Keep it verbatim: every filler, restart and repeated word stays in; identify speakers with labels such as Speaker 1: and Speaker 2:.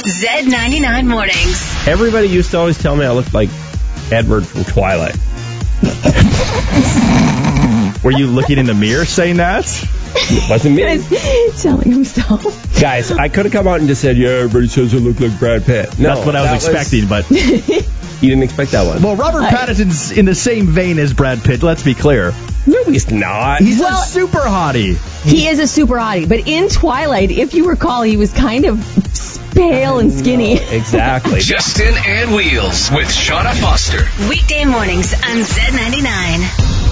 Speaker 1: Z ninety-nine Mornings.
Speaker 2: Everybody used to always tell me I looked like Edward from Twilight.
Speaker 3: Were you looking in the mirror saying that?
Speaker 2: It wasn't me.
Speaker 4: Telling himself.
Speaker 2: Guys, I could have come out and just said, yeah, everybody says I look like Brad Pitt. No,
Speaker 3: That's what I was
Speaker 2: that
Speaker 3: expecting, but...
Speaker 2: You didn't expect that one.
Speaker 3: Well, Robert
Speaker 4: I-
Speaker 3: Pattinson's in the same vein as Brad Pitt, let's be clear.
Speaker 2: No, he's not.
Speaker 3: He's
Speaker 4: Well-
Speaker 3: a super hottie.
Speaker 4: He is a super hottie, but in Twilight, if you recall, he was kind of pale and skinny.
Speaker 2: No, exactly.
Speaker 5: Justin and Wheels with Shauna Foster.
Speaker 1: Weekday mornings on Z ninety-nine.